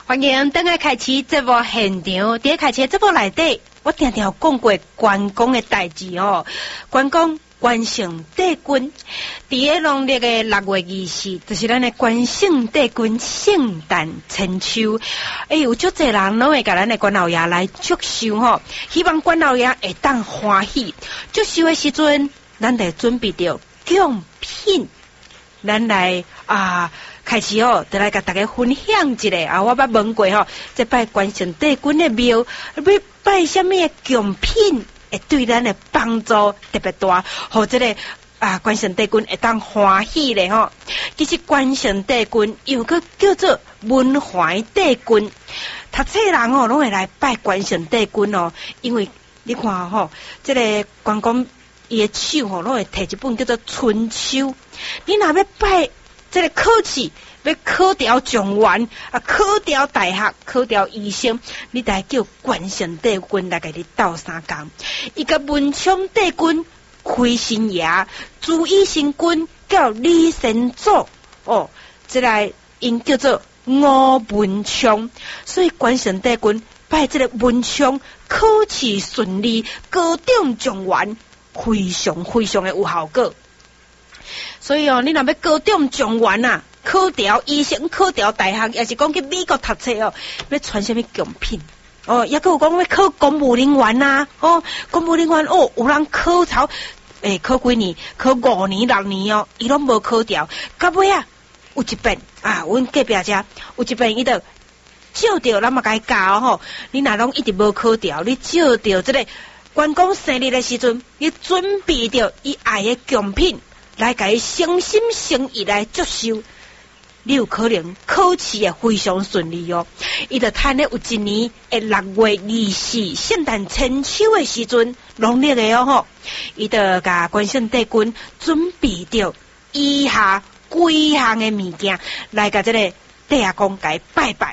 欢迎等下开始节目现场。伫开始节目内底，我常常讲过关公的代志哦。关公关圣帝君，伫个农历的6月20日，就是咱的关圣帝君圣诞千秋。有足侪人拢会甲咱的关老爷来祝寿吼，希望关老爷会当欢喜。祝寿的时阵，咱得准备着奖品，咱来开始哦，就来甲大家分享一下我捌问过吼，这拜关圣帝君的庙，要拜什么的奖品会对咱的帮助特别大，或者个关圣帝君会当欢喜咧吼。其实关圣帝君又个叫做文怀帝君，读册人哦拢会来拜关圣帝君哦，因为你看吼，这个关公伊的手吼拢会摕一本叫做《春秋》，你若要拜。这个考试要考调状元考调大学，考调医生，你得叫关圣帝君来给你斗相共。一个文昌帝君开新爷，朱医生君叫李先祖哦，这个因叫做吴文昌，所以关圣帝君拜这个文昌考试顺利，高中状元，非常非常的有效果。所以你若要高中状元考调医生，考调大学，也是讲去美国读册要传什么奖品也有讲要考公务人员公务人员有人考考几年，考5年6年伊拢无考调，到尾有一遍阮隔壁遮有一遍伊就照着咱嘛甲伊教你若拢一直无考调，你照着这个关公生日的时阵，你准备着伊爱的奖品。来甲伊诚心诚意来祝寿，你有可能考试也非常顺利哦。伊就趁咧有一年的6月24圣诞千秋的时阵，农历的伊就甲关圣帝君准备着以下几项的物件，来甲这个帝阿公甲伊拜拜。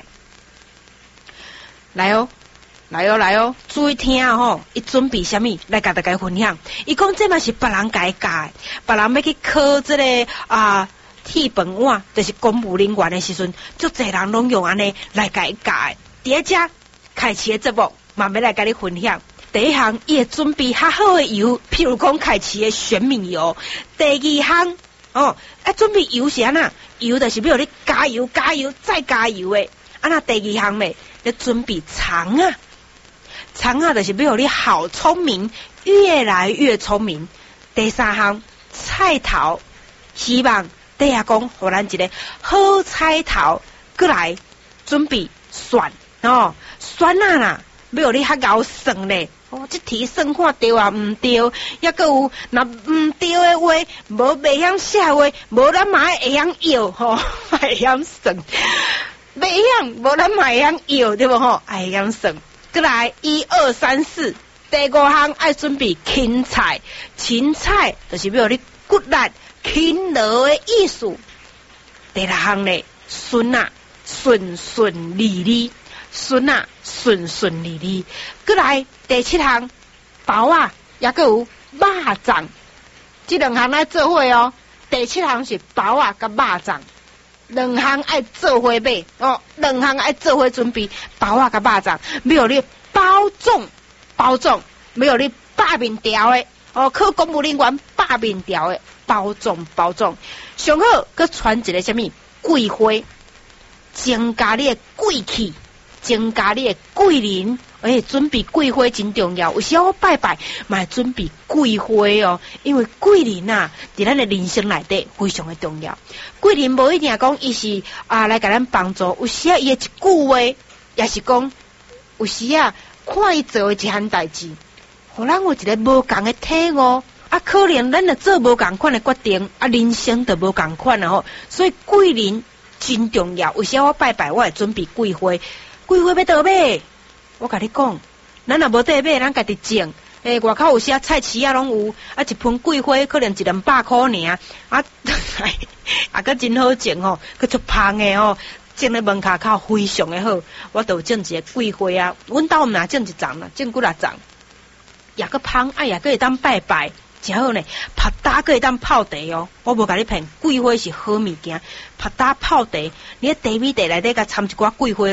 来注意听伊准备什么来甲大家分享。伊讲这嘛是别人甲伊教的，别人要去考这个铁饭碗，就是公务人员的时阵，足侪人拢用安尼来甲伊教的。第一只开始的节目，慢慢来甲你分享。第一项，伊会准备较好的油，譬如讲开始的玄米油。第二项准备油是安那？油就是要你加油、加油再加油的。那第二项咧，要准备肠就是要你好聪明，越来越聪明。第三项菜头，希望帝阿公互咱一个好菜头，过来准备蒜蒜啦，要你较熬算咧。这题算看对毋对，还佫有若毋对的话，无袂晓写话，无咱嘛会晓摇会晓算。袂晓，无咱嘛会晓摇对无会晓算。过来1、2、3、4，第5项爱准备芹菜，芹菜就是要你骨力勤劳的意思。第6项咧，笋顺顺利利，笋顺顺利利。过来第7项，包也佫有肉粽，这2项来做伙第7项是包甲肉粽。2项爱做伙买2项爱做伙准备包甲肉粽，要你包粽，要你8面条的考公务人员8面条的包粽，上好佮传一个什么桂花，增加你的贵气，增加你的贵人。准备桂花真重要，有时候拜拜嘛准备桂花因为贵人伫咱的人生内底非常的重要。贵人无一定讲伊是来甲咱帮助，有时伊的一句话，也是讲有时看伊做的一项代志，互咱有一个无共的体悟可能咱就做无共款的决定人生就无共款所以贵人真重要。有时候我拜拜我会准备桂花要倒买。我甲你讲，咱若无得买，咱家己种。外口有些菜市拢有一盆桂花可能100-200块尔佫真好种佫足芳的种咧门骹口非常的好。我都种一个桂花阮兜毋若种一丛啦，种几啊丛，也佫芳也佫会当拜拜，真好呢。拍打佫会当泡茶我无甲你骗，桂花是好物件。拍打泡茶，你茶米茶内底甲掺一寡桂花落，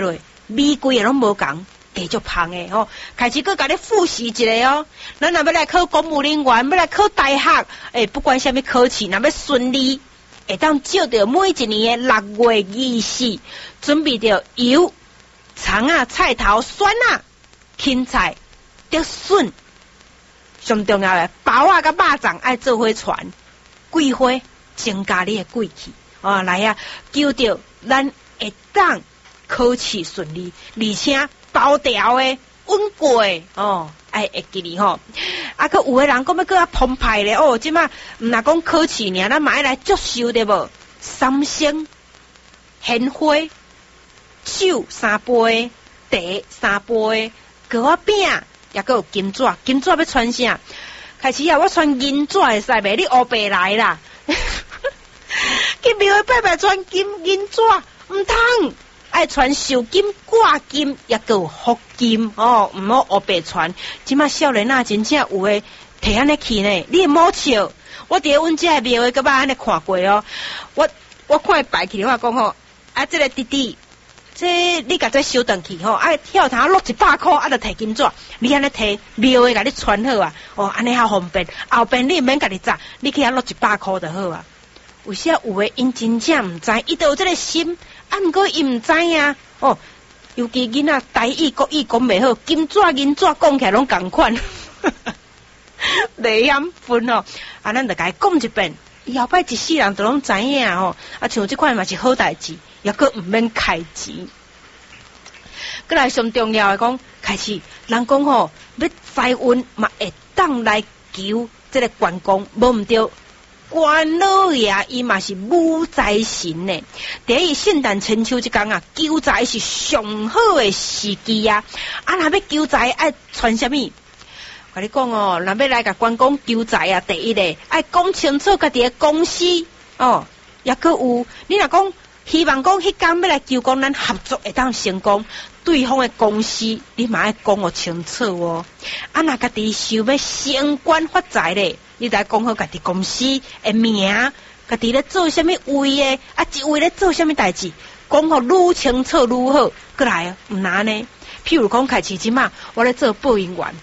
米规个拢无共，地足芳诶吼。开始佮甲你复习一下哦。咱若要来考公务人员，要来考大学，不管什么考试，若要顺利，会当照着每一年诶6月24，准备着油、葱啊、菜头、蒜啊、芹菜、竹笋，上重要诶包啊甲肉粽爱做伙传，桂花增加你诶贵气来啊，求着咱会当考试顺利，而且包条诶稳过爱会记哩吼。啊，佮有诶人讲要佮较澎湃咧即马毋若讲考试尔，咱嘛爱来足收的无？三星、鲜花、酒3杯，茶3杯，糕仔饼也佮有金纸，金纸要穿啥？开始我穿银纸会使袂？你黑白来啦！去庙拜拜穿银纸，毋通。爱传寿金、挂金，也个有福金毋好黑白传。即马少年啊，真正有诶，摕安尼去呢，你莫笑。我伫阮遮庙诶，个捌安尼看过我看伊摆起，我讲这个弟弟，这你甲这收转去跳堂落100块，就摕金纸，你安尼摕庙诶，甲你传好啊，安尼较方便。后边你毋免家己扎，你去遐落100块就好啊。有些有诶，因真正毋知，伊都有这个心。毋过伊毋知影尤其囡仔台语国语讲袂好，金纸银纸讲起来拢共款，袂晓分咱就甲伊讲一遍，以后摆一世人都拢知影啊，像即款嘛是好代志，也佫毋免开钱。佮来上重要诶讲，开始人讲要财运嘛会当来求即个关公，无毋对。关老爷伊嘛是武财神呢，第一圣诞千秋即天求财是上好诶时机啊！若要求财爱传啥物？甲你讲若要来甲关公求财第一咧爱讲清楚家己诶公司也佫有你若讲希望讲迄天要来求讲咱合作会当成功，对方诶公司你嘛爱讲清楚若家己想要升官发财咧。你来讲好家己公司诶名，家己咧做啥物位诶，一位咧做啥物代志，讲好愈清楚愈好。过来毋难呢。譬如讲开始即马，我咧做播音员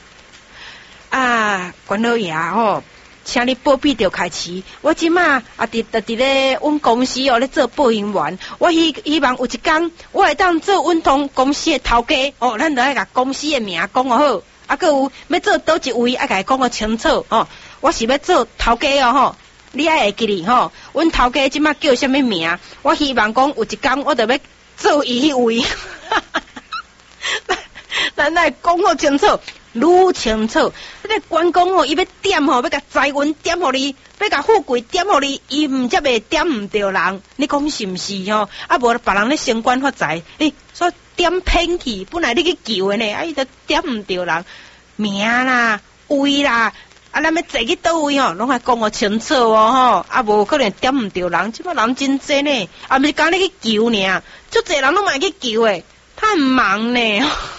关老爷请你报备着开始。我即马伫咧阮公司咧做播音员，我希望有一天我会当做阮同公司诶头家咱就爱甲公司诶名讲好。佫有要做倒一位，爱甲伊讲清楚我是要做头家你爱会记哩阮头家即马叫啥物名？我希望讲有一天我就要做伊迄位，咱来讲好清楚，愈清楚。这个关公伊要点要甲财运点互你，要甲富贵点互你，伊毋则袂点毋着人。你讲是毋是无别人咧升官发财，所点偏去，本来你去求诶呢，伊就点毋着人名啦、位啦。咱要坐去倒位拢爱讲清楚无可能点毋着人。即摆人真济呢，毋是讲你去求尔，足济人拢嘛去求诶，太忙呢。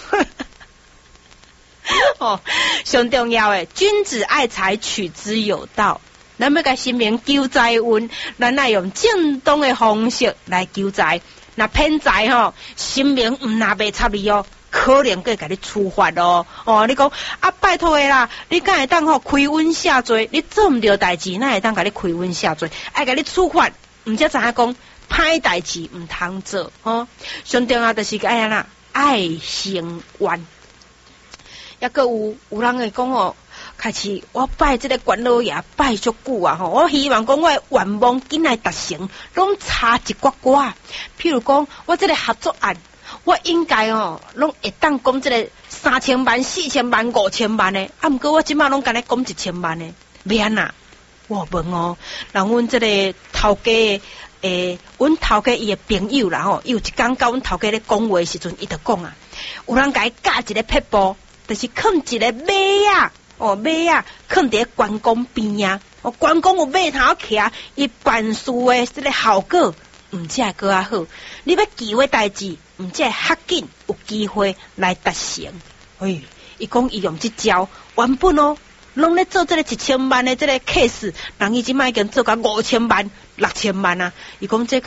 上重要诶，君子爱财，取之有道。咱要甲神明求财运，咱爱用正当诶方式来求财。若骗财神明毋若袂插你可能会甲你处罚你讲拜托诶啦，你敢会当开恩下罪？你做毋着代志，哪会当甲你开恩下罪？爱甲你处罚，毋则知影讲歹代志毋通做上重要就是爱啦，爱成愿。也佫有人会讲开始我拜这个关老爷拜足久我希望讲我诶愿望紧来达成，拢差一寡寡。譬如讲我这个合作案，我应该拢会当讲这个3000万、4000万、5000万诶，毋过我即马拢敢咧讲1000万诶，要安那？我问人阮这个头家阮头家伊诶朋友啦伊有一天甲阮头家咧讲话时阵，伊就讲有人甲伊教一个撇步，就是囥一个马马囥伫关公边关公有马头徛，伊办事诶这个效果毋只会搁较好。你要求诶代志，毋只会较紧有机会来达成。伊讲伊用即招，原本拢咧做这个1000万的这个 case， 人伊即摆已经做到5000万、6000万啊！伊讲这个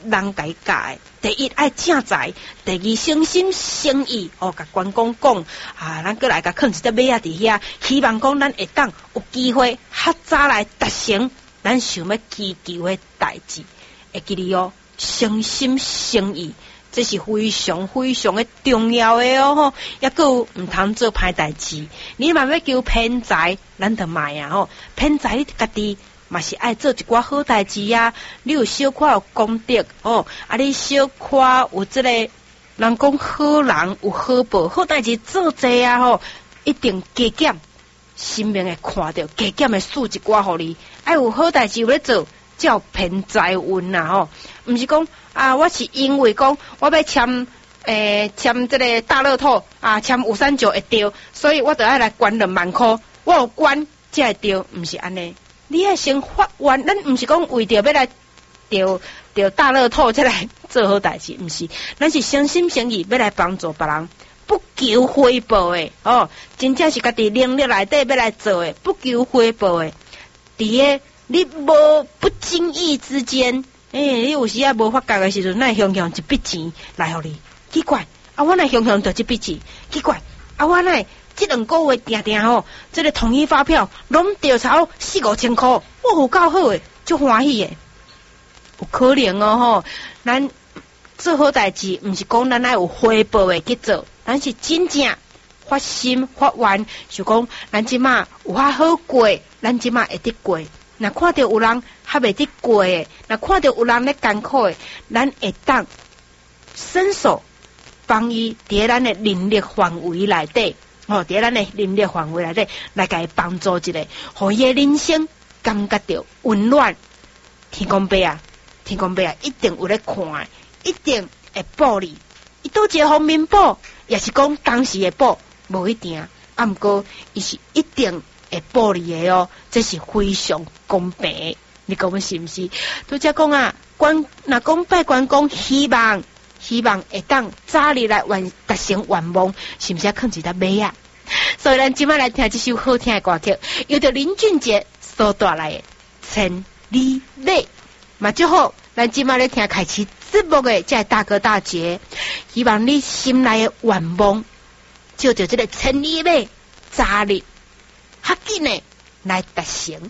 人家教的。第一爱正财，第二诚心诚意，甲关公讲咱过来甲放一只马仔伫遐，希望讲咱会当有机会较早来达成咱想要祈求的代志。会记哩诚心诚意，这是非常非常的重要的吼，抑佫有毋通做歹代志。你若要求偏财，咱就卖偏财你家己嘛是爱做一寡好代志啊。你有小可有功德你小可有这个人讲好人有好报，好代志做济啊一定加减生命会看到，加减会输一寡互你。爱有好代志有咧做，才有偏财运啊毋是讲我是因为讲我要签这个大乐透签53九会中，所以我就要来捐2万块，我有捐才会中，毋是安尼。你要先发愿，咱毋是讲为着要来着大乐透才来做好代志，毋是，咱是诚心诚意要来帮助别人，不求回报的真正是家己能力内底要来做的，不求回报的。伫个你无不经意之间，你有时啊无发觉的时阵，咱雄雄一笔钱来互你，奇怪我乃雄雄着一笔钱，奇怪我乃这2个月定定这个统一发票拢调超4-5千块，我有够好诶，足欢喜诶。有可能咱做好代志，毋是讲咱爱有回报诶去做，咱是真正发心发愿，就讲咱即马有较好过，咱即马会得过。若看到有人较袂得过诶，若看到有人咧艰苦诶，咱会当伸手帮伊伫咱诶能力范围内底。伫咱的能力范围内底来甲伊帮助一下，互伊的人生感觉到温暖。天公伯啊，一定有咧看，一定会保你。伊倒一个方面保，也是讲当时的保，无一定。毋过伊是一定会保你的这是非常公平的。你讲是毋是？拄则讲若讲拜关公，希望会当早日来达成愿望，是毋是放一只马啊？所以咱今晚来听这首好听的歌曲，由着林俊杰所带来的《千里马》，嘛就好。咱今晚来听开始节目的这大哥大姐，希望你心内的愿望，就着这个千里马，早日较紧的来达成。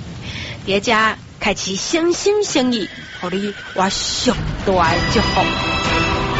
大家开始诚心诚意，互你我上大的祝福。